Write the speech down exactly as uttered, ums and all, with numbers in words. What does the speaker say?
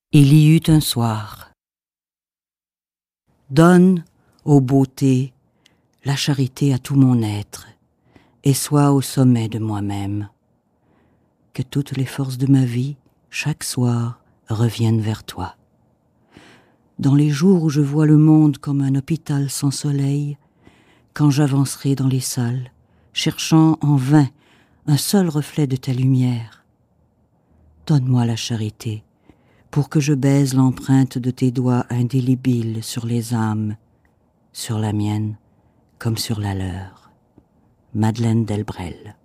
Il y eut un soir. Donne, ô beauté, la charité à tout mon être, et sois au sommet de moi-même. Que toutes les forces de ma vie, chaque soir, reviennent vers toi. Dans les jours où je vois le monde comme un hôpital sans soleil, quand j'avancerai dans les salles, cherchant en vain un seul reflet de ta lumière, donne-moi la charité, pour que je baise l'empreinte de tes doigts indélébiles sur les âmes, sur la mienne comme sur la leur. Madeleine Delbrel.